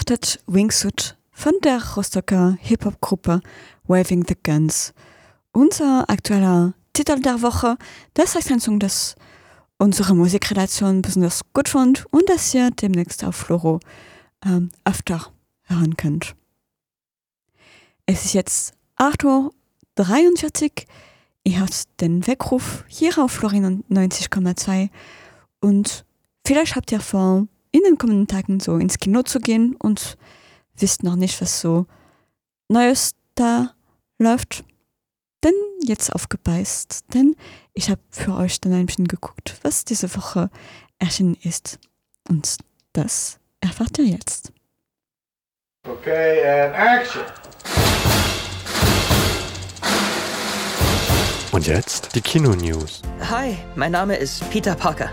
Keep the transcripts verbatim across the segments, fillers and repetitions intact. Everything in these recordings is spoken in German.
unerwartet Wingsuit von der Rostocker Hip-Hop-Gruppe Waving the Guns. Unser aktueller Titel der Woche, das heißt ein Song, das unsere Musikredaktion besonders gut fand und das ihr demnächst auf Floro ähm, öfter hören könnt. Es ist jetzt acht Uhr dreiundvierzig. Ihr hört den Weckruf hier auf Florin neunzig Komma zwei und vielleicht habt ihr vor, in den kommenden Tagen so ins Kino zu gehen und wisst noch nicht, was so Neues da läuft. Denn jetzt aufgepasst, denn ich habe für euch dann ein bisschen geguckt, was diese Woche erschienen ist. Und das erfahrt ihr jetzt. Okay, and action! Und jetzt die Kino-News. Hi, mein Name ist Peter Parker.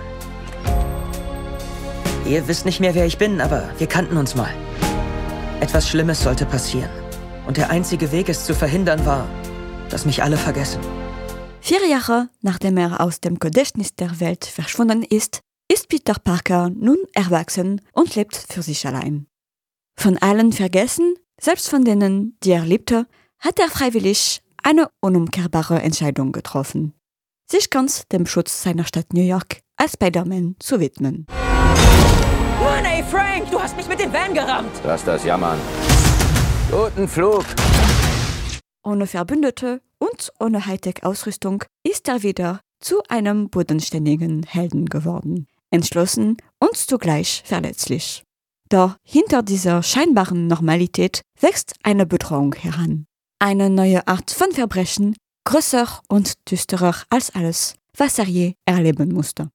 Ihr wisst nicht mehr, wer ich bin, aber wir kannten uns mal. Etwas Schlimmes sollte passieren. Und der einzige Weg, es zu verhindern, war, dass mich alle vergessen. Vier Jahre nachdem er aus dem Gedächtnis der Welt verschwunden ist, ist Peter Parker nun erwachsen und lebt für sich allein. Von allen vergessen, selbst von denen, die er liebte, hat er freiwillig eine unumkehrbare Entscheidung getroffen, sich ganz dem Schutz seiner Stadt New York als Spider-Man zu widmen. Mann, ey Frank, du hast mich mit dem Van gerammt! Lass das jammern. Guten Flug! Ohne Verbündete und ohne Hightech-Ausrüstung ist er wieder zu einem bodenständigen Helden geworden, entschlossen und zugleich verletzlich. Doch hinter dieser scheinbaren Normalität wächst eine Bedrohung heran. Eine neue Art von Verbrechen, größer und düsterer als alles, was er je erleben musste.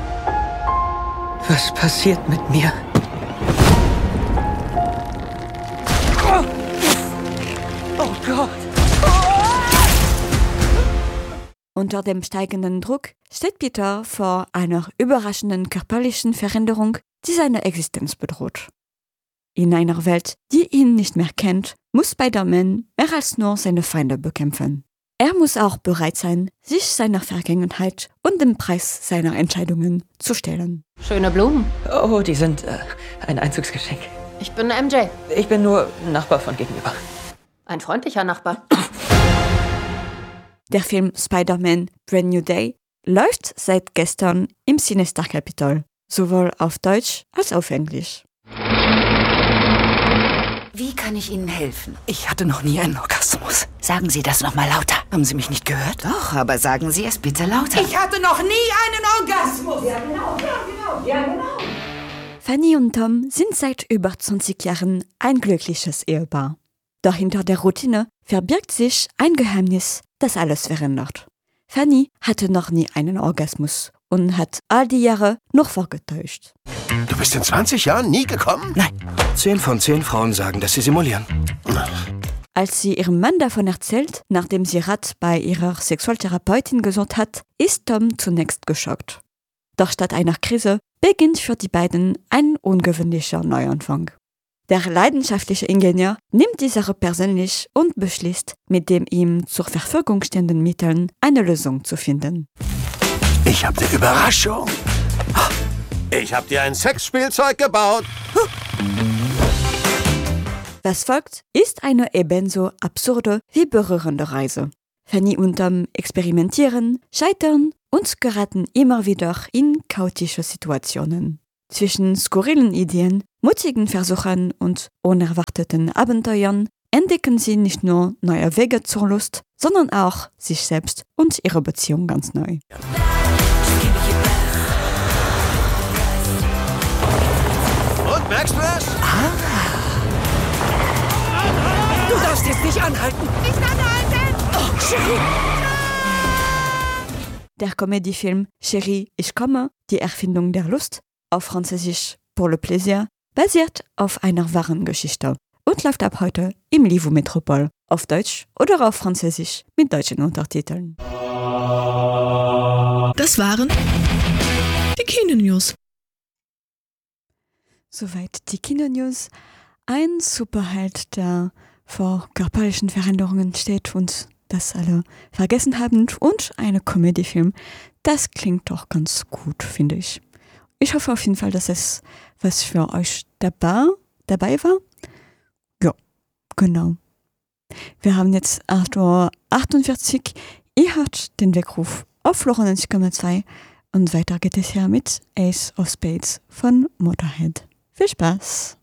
Was passiert mit mir? Oh, oh Gott! Unter dem steigenden Druck steht Peter vor einer überraschenden körperlichen Veränderung, die seine Existenz bedroht. In einer Welt, die ihn nicht mehr kennt, muss Spider-Man mehr als nur seine Feinde bekämpfen. Er muss auch bereit sein, sich seiner Vergangenheit und dem Preis seiner Entscheidungen zu stellen. Schöne Blumen. Oh, die sind äh, ein Einzugsgeschenk. Ich bin M J. Ich bin nur Nachbar von gegenüber. Ein freundlicher Nachbar. Der Film Spider-Man Brand New Day läuft seit gestern im Cinestar Capitol, sowohl auf Deutsch als auf Englisch. Wie kann ich Ihnen helfen? Ich hatte noch nie einen Orgasmus. Sagen Sie das noch mal lauter. Haben Sie mich nicht gehört? Doch, aber sagen Sie es bitte lauter. Ich hatte noch nie einen Orgasmus. Ja, genau, ja, genau, ja, genau. Fanny und Tom sind seit über zwanzig Jahren ein glückliches Ehepaar. Doch hinter der Routine verbirgt sich ein Geheimnis, das alles verändert. Fanny hatte noch nie einen Orgasmus und hat all die Jahre noch vorgetäuscht. Du bist in zwanzig Jahren nie gekommen? Nein. Zehn von zehn Frauen sagen, dass sie simulieren. Als sie ihrem Mann davon erzählt, nachdem sie Rat bei ihrer Sexualtherapeutin gesucht hat, ist Tom zunächst geschockt. Doch statt einer Krise beginnt für die beiden ein ungewöhnlicher Neuanfang. Der leidenschaftliche Ingenieur nimmt die Sache persönlich und beschließt, mit dem ihm zur Verfügung stehenden Mitteln eine Lösung zu finden. Ich hab eine Überraschung. Ich hab dir ein Sexspielzeug gebaut. Was folgt, ist eine ebenso absurde wie berührende Reise. Fanny und Tom experimentieren, scheitern und geraten immer wieder in chaotische Situationen. Zwischen skurrilen Ideen, mutigen Versuchen und unerwarteten Abenteuern entdecken sie nicht nur neue Wege zur Lust, sondern auch sich selbst und ihre Beziehung ganz neu. Und merkst du es? Ah. Du darfst jetzt nicht anhalten. Nicht anhalten! Oh, Cherie! Der Comédiefilm Chérie, ich komme, die Erfindung der Lust, auf Französisch Pour le plaisir, basiert auf einer wahren Geschichte und läuft ab heute im Livo Metropol, auf Deutsch oder auf Französisch mit deutschen Untertiteln. Das waren die Kino-News. Soweit die Kino-News. Ein Superheld, der vor körperlichen Veränderungen steht und das alle vergessen haben, und eine Comedy-Film. Das klingt doch ganz gut, finde ich. Ich hoffe auf jeden Fall, dass es was für euch dabei, dabei war? Ja, genau. Wir haben jetzt acht Uhr achtundvierzig. Ihr hört den Weckruf auf Florence Komma zwei und weiter geht es hier mit Ace of Spades von Motorhead. Viel Spaß!